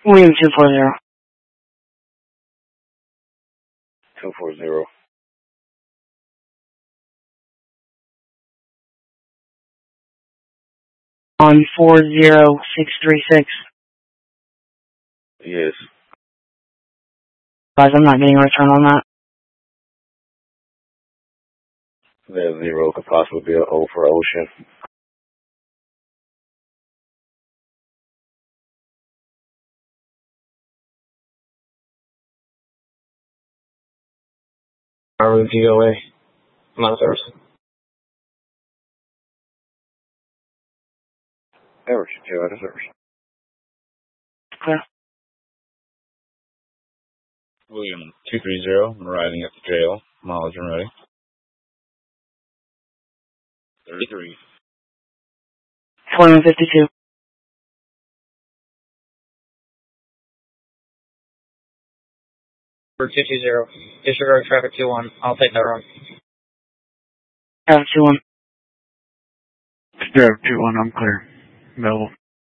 William 240. 240. On 40636. Yes. Guys, I'm not getting a return on that. That 0 could possibly be an O for ocean. Our DOA. Not service. Average, yeah, that's service. Clear. William 230, I'm arriving at the jail. Mileage and ready. 33. William 52. For 220. Disregard traffic 21. I'll take that wrong. Traffic 21. Traffic 21, I'm clear. Available.